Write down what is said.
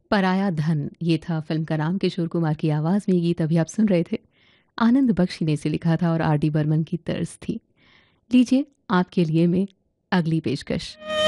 पराया धन ये था फिल्म का नाम। किशोर कुमार की आवाज़ में ये गीत अभी आप सुन रहे थे। आनंद बख्शी ने इसे लिखा था और आर डी बर्मन की तर्ज थी। लीजिए आपके लिए मैं अगली पेशकश।